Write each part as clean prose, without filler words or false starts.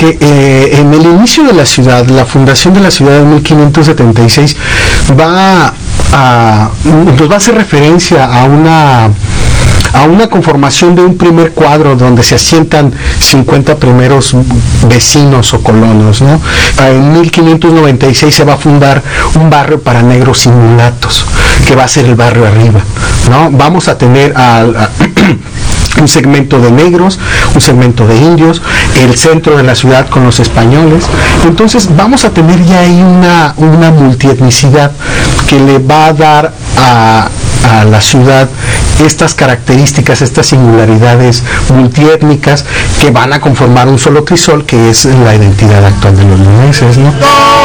porque en el inicio de la ciudad, la fundación de la ciudad en 1576 nos va a hacer referencia a una conformación de un primer cuadro donde se asientan 50 primeros vecinos o colonos, ¿no? En 1596 se va a fundar un barrio para negros y mulatos, que va a ser el barrio arriba, ¿no? Vamos a tener un segmento de negros, un segmento de indios, el centro de la ciudad con los españoles. Entonces vamos a tener ya ahí una multietnicidad que le va a dar a la ciudad estas características, estas singularidades multiétnicas que van a conformar un solo crisol, que es la identidad actual de los leoneses, ¿no?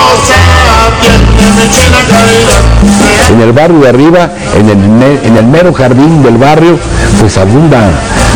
En el barrio de arriba, en el mero jardín del barrio, pues abunda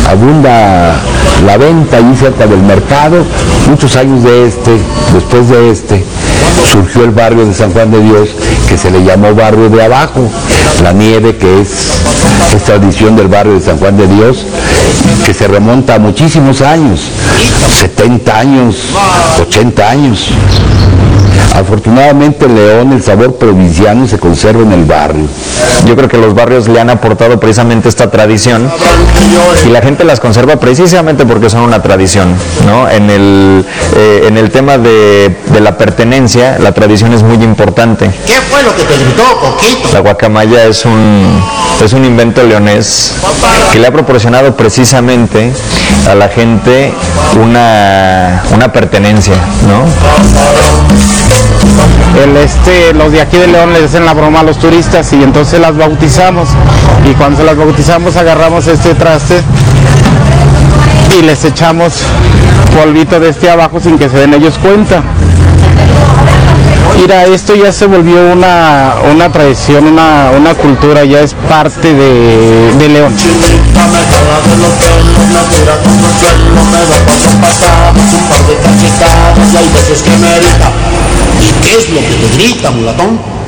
la venta ahí cerca del mercado. Muchos años después de este, surgió el barrio de San Juan de Dios, que se le llamó barrio de abajo. La nieve, que es tradición del barrio de San Juan de Dios, que se remonta a muchísimos años, 70 años, 80 años. Afortunadamente en León el sabor provinciano se conserva en el barrio. Yo creo que los barrios le han aportado precisamente esta tradición y la gente las conserva precisamente porque son una tradición, ¿no? En el tema de la pertenencia, la tradición es muy importante. ¿Qué fue lo que te gritó, Coquito? La guacamaya es un invento leonés que le ha proporcionado precisamente a la gente una pertenencia, ¿no? Los de aquí de León les hacen la broma a los turistas y entonces las bautizamos, y cuando se las bautizamos agarramos este traste y les echamos polvito de abajo sin que se den ellos cuenta. Mira, esto ya se volvió una tradición, una cultura, ya es parte de León. ¿Y qué es lo que te grita, mulatón?